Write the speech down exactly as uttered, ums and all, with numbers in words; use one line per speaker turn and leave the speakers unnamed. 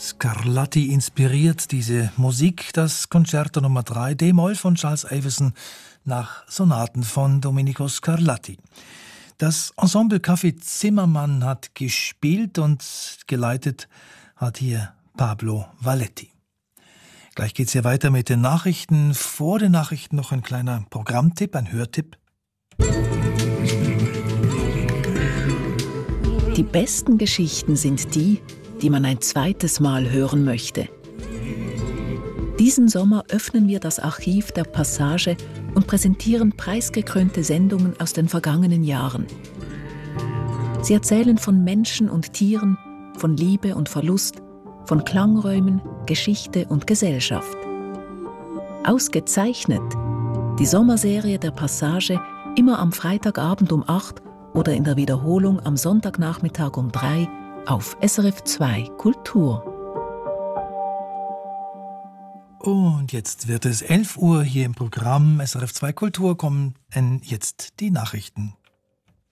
Scarlatti inspiriert diese Musik, das Concerto Nummer drei D-Moll von Charles Avison nach Sonaten von Domenico Scarlatti. Das Ensemble Café Zimmermann hat gespielt und geleitet hat hier Pablo Valetti. Gleich geht's hier weiter mit den Nachrichten. Vor den Nachrichten noch ein kleiner Programmtipp, ein Hörtipp.
Die besten Geschichten sind die, die man ein zweites Mal hören möchte. Diesen Sommer öffnen wir das Archiv der Passage und präsentieren preisgekrönte Sendungen aus den vergangenen Jahren. Sie erzählen von Menschen und Tieren, von Liebe und Verlust, von Klangräumen, Geschichte und Gesellschaft. Ausgezeichnet die Sommerserie der Passage immer am Freitagabend um acht oder in der Wiederholung am Sonntagnachmittag um drei auf S R F zwei Kultur.
Und jetzt wird es elf Uhr hier im Programm S R F zwei Kultur, kommen jetzt die Nachrichten.